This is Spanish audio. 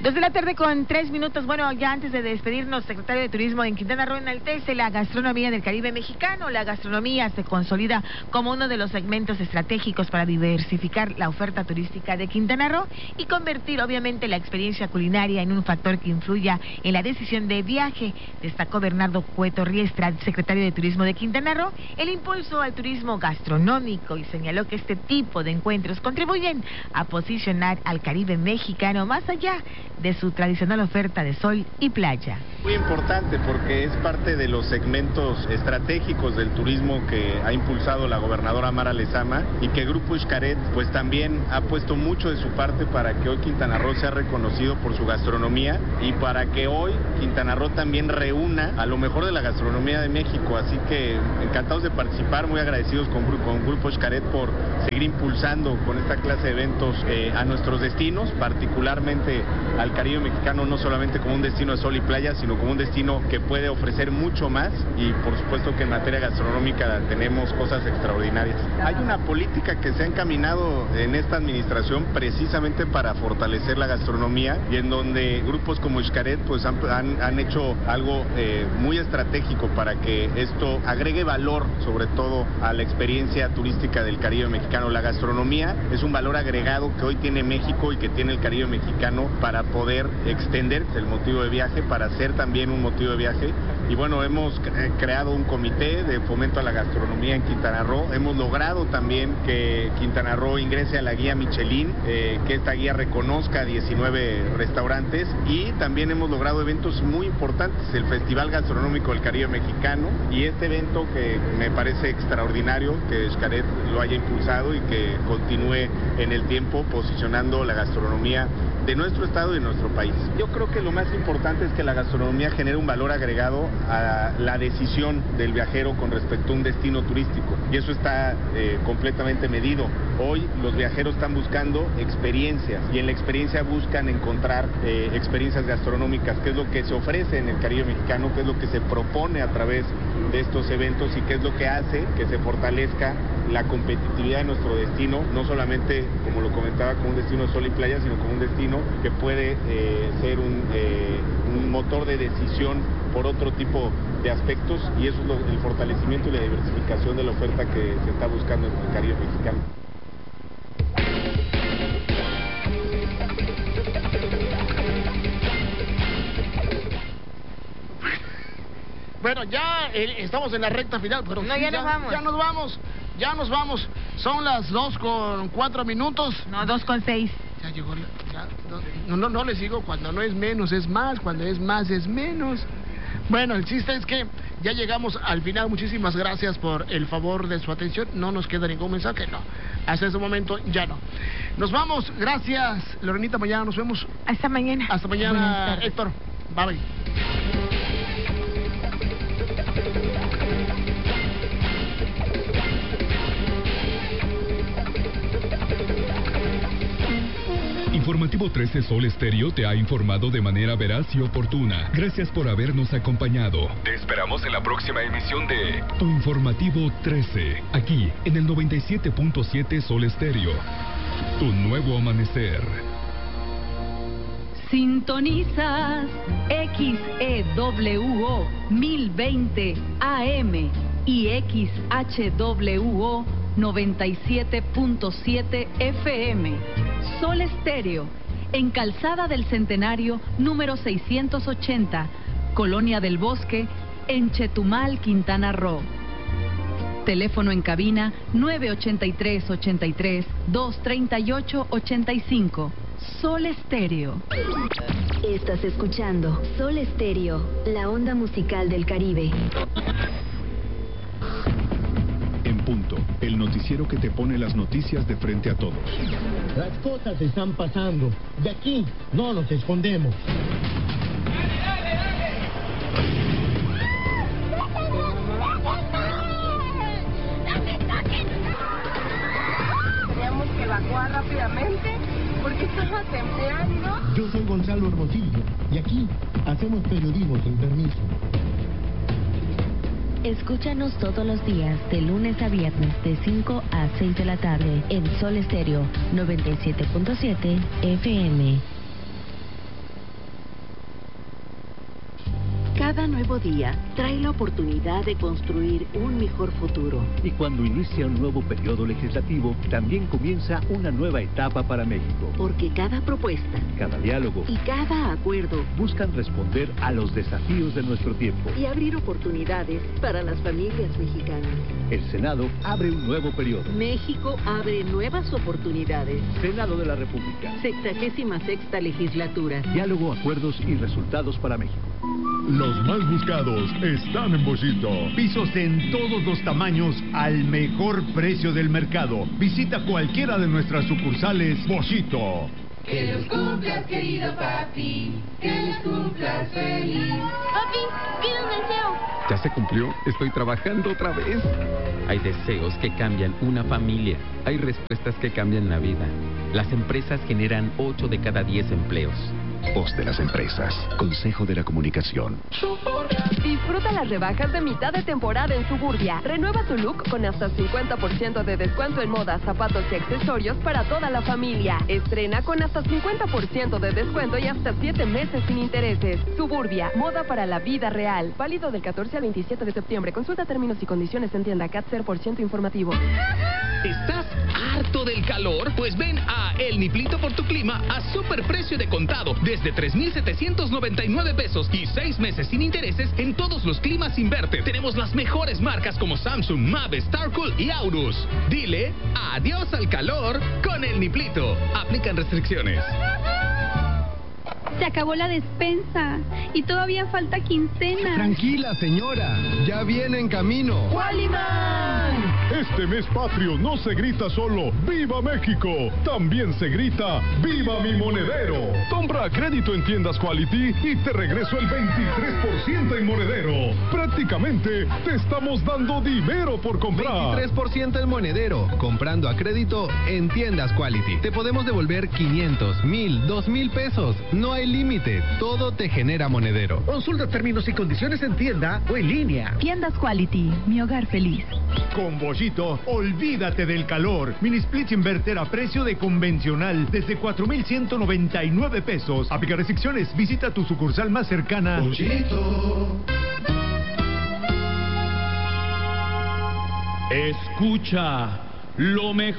2:03 p.m. Bueno, ya antes de despedirnos, secretario de Turismo en Quintana Roo enaltece la gastronomía del Caribe mexicano. La gastronomía se consolida como uno de los segmentos estratégicos para diversificar la oferta turística de Quintana Roo y convertir, obviamente, la experiencia culinaria en un factor que influya en la decisión de viaje. Destacó Bernardo Cueto Riestra, secretario de Turismo de Quintana Roo, el impulso al turismo gastronómico y señaló que este tipo de encuentros contribuyen a posicionar al Caribe mexicano más allá de su tradicional oferta de sol y playa. Muy importante porque es parte de los segmentos estratégicos del turismo que ha impulsado la gobernadora Mara Lezama y que Grupo Xcaret pues también ha puesto mucho de su parte para que hoy Quintana Roo sea reconocido por su gastronomía y para que hoy Quintana Roo también reúna a lo mejor de la gastronomía de México. Así que encantados de participar, muy agradecidos con Grupo Xcaret por seguir impulsando con esta clase de eventos a nuestros destinos, particularmente al Caribe mexicano, no solamente como un destino de sol y playa, sino como un destino que puede ofrecer mucho más y por supuesto que en materia gastronómica tenemos cosas extraordinarias. Hay una política que se ha encaminado en esta administración precisamente para fortalecer la gastronomía y en donde grupos como Xcaret pues han hecho algo muy estratégico para que esto agregue valor sobre todo a la experiencia turística del Caribe mexicano. La gastronomía es un valor agregado que hoy tiene México y que tiene el Caribe mexicano para poder extender el motivo de viaje, para ser también un motivo de viaje. Y bueno, hemos creado un comité de fomento a la gastronomía en Quintana Roo. Hemos logrado también que Quintana Roo ingrese a la guía Michelin, que esta guía reconozca 19 restaurantes y también hemos logrado eventos muy importantes, el Festival Gastronómico del Caribe Mexicano y este evento que me parece extraordinario que Xcaret lo haya impulsado y que continúe en el tiempo posicionando la gastronomía de nuestro estado y de nuestro país. Yo creo que lo más importante es que la gastronomía genere un valor agregado a la decisión del viajero con respecto a un destino turístico y eso está completamente medido. Hoy los viajeros están buscando experiencias y en la experiencia buscan encontrar experiencias gastronómicas, que es lo que se ofrece en el Caribe mexicano, que es lo que se propone a través de estos eventos y que es lo que hace que se fortalezca la competitividad de nuestro destino, no solamente, como lo comentaba, como un destino de sol y playa, sino como un destino que puede ser un motor de decisión por otro tipo de aspectos y eso es el fortalecimiento y la diversificación de la oferta que se está buscando en el Caribe mexicano. Bueno, ya estamos en la recta final, pero no, sí, ya nos vamos. Son las 2:04. No, 2:06. Ya llegó no les digo, cuando no es menos es más, cuando es más es menos. Bueno, el chiste es que ya llegamos al final. Muchísimas gracias por el favor de su atención. No nos queda ningún mensaje, no. Hasta ese momento ya no. Nos vamos, gracias, Lorenita, mañana nos vemos. Hasta mañana. Hasta mañana, Héctor. Bye. Informativo 13 Sol Estéreo te ha informado de manera veraz y oportuna. Gracias por habernos acompañado. Te esperamos en la próxima emisión de Tu Informativo 13, aquí en el 97.7 Sol Estéreo. Tu nuevo amanecer. Sintonizas XEWO 1020 AM y XHWO 97.7 FM. Sol Estéreo, en Calzada del Centenario, número 680, Colonia del Bosque, en Chetumal, Quintana Roo. Teléfono en cabina 983-83-238-85. Sol Estéreo. Estás escuchando Sol Estéreo, la onda musical del Caribe. En punto, el noticiero que te pone las noticias de frente a todos. Las cosas están pasando. De aquí no nos escondemos. Teníamos que evacuar rápidamente porque estaba temblando. Yo soy Gonzalo Hermosillo y aquí hacemos periodismo sin permiso. Escúchanos todos los días, de lunes a viernes, de 5 a 6 de la tarde, en Sol Estéreo 97.7 FM. Cada nuevo día trae la oportunidad de construir un mejor futuro. Y cuando inicia un nuevo periodo legislativo, también comienza una nueva etapa para México. Porque cada propuesta, cada diálogo y cada acuerdo buscan responder a los desafíos de nuestro tiempo y abrir oportunidades para las familias mexicanas. El Senado abre un nuevo periodo. México abre nuevas oportunidades. Senado de la República. 66ª legislatura. Diálogo, acuerdos y resultados para México. Los más buscados están en Boschito. Pisos en todos los tamaños al mejor precio del mercado. Visita cualquiera de nuestras sucursales Boschito. Que los cumplas, querido papi. Que los cumplas feliz. Papi, quiero un deseo. ¿Ya se cumplió? Estoy trabajando otra vez. Hay deseos que cambian una familia. Hay respuestas que cambian la vida. Las empresas generan 8 de cada 10 empleos. Voz de las empresas. Consejo de la Comunicación. Disfruta las rebajas de mitad de temporada en Suburbia. Renueva tu look con hasta 50% de descuento en moda, zapatos y accesorios para toda la familia. Estrena con hasta 50% de descuento y hasta 7 meses sin intereses. Suburbia, moda para la vida real. Válido del 14 al 27 de septiembre. Consulta términos y condiciones en tienda CAT 0% informativo. ¿Estás harto del calor? Pues ven a El Niplito por tu clima a superprecio de contado. Desde 3,799 pesos y 6 meses sin intereses en todos los climas Inverter. Tenemos las mejores marcas como Samsung, Mave, Starcool y Aurus. Dile adiós al calor con El Niplito. Aplican restricciones. Se acabó la despensa y todavía falta quincena. Tranquila, señora. Ya viene en camino. ¡Qualiman! Este mes patrio no se grita solo ¡Viva México! También se grita ¡Viva mi monedero! Compra a crédito en tiendas Quality y te regreso el 23% en monedero. Prácticamente te estamos dando dinero por comprar. 23% en monedero. Comprando a crédito en tiendas Quality. Te podemos devolver 500, 1,000, 2,000 pesos. No hay límite. Todo te genera monedero. Consulta términos y condiciones en tienda o en línea. Tiendas Quality. Mi hogar feliz. Con Boschito, olvídate del calor. Mini Split Inverter a precio de convencional desde 4,199 pesos. Aplica restricciones. Visita tu sucursal más cercana. Boschito. Escucha lo mejor.